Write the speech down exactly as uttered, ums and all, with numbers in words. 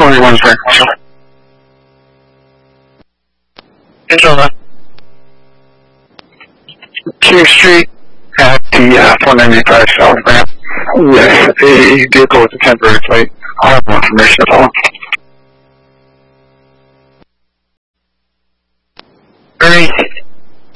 twenty-one Frank Marshall. Angela. King Street at the uh, four ninety-five South ramp with a vehicle with a temporary plate. I have more information at all.